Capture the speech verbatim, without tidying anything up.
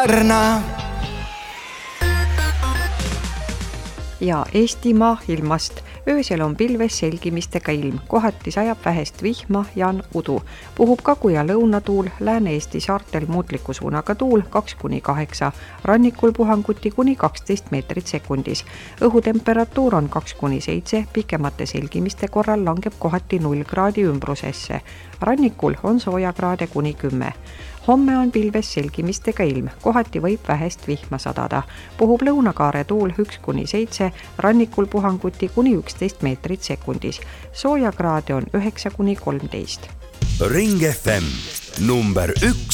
Pärna. Ja Eestimaa ilmast. Öösel on pilves selgimistega ilm, kohati sajab vähest vihma ja on udu. Puhub kagu- ja lõunatuul, Lääne-Eesti saartel muutliku suunaga tuul kaks kuni kaheksa, rannikul puhanguti kuni kaksteist meetrit sekundis. Õhutemperatuur on kaks kuni seitse, pikemate selgimiste korral langeb kohati null kraadi ümbrusesse. Rannikul on soojakraade kuni kümme. Homme on pilves selgimistega ilm, kohati võib vähest vihma sadada. Puhub lõunakaare tuul üks kuni seitse, rannikul puhanguti kuni üksteist meetrit sekundis. Soojakraade on üheksa kuni kolmteist. Ring F M number üks